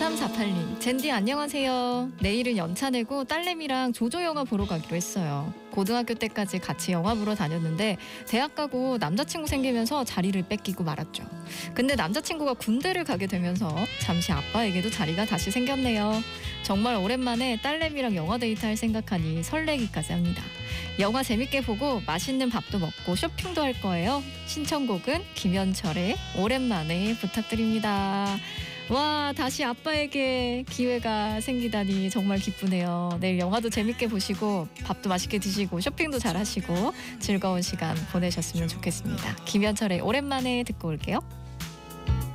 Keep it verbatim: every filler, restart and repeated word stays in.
이삼사팔 님, 젠디 안녕하세요. 내일은 연차 내고 딸내미랑 조조 영화 보러 가기로 했어요. 고등학교 때까지 같이 영화 보러 다녔는데 대학 가고 남자친구 생기면서 자리를 뺏기고 말았죠. 근데 남자친구가 군대를 가게 되면서 잠시 아빠에게도 자리가 다시 생겼네요. 정말 오랜만에 딸내미랑 영화 데이트할 생각하니 설레기까지 합니다. 영화 재밌게 보고 맛있는 밥도 먹고 쇼핑도 할 거예요. 신청곡은 김현철의 오랜만에 부탁드립니다. 와, 다시 아빠에게 기회가 생기다니 정말 기쁘네요. 내일 영화도 재밌게 보시고 밥도 맛있게 드시고 쇼핑도 잘 하시고 즐거운 시간 보내셨으면 좋겠습니다. 김현철의 오랜만에 듣고 올게요.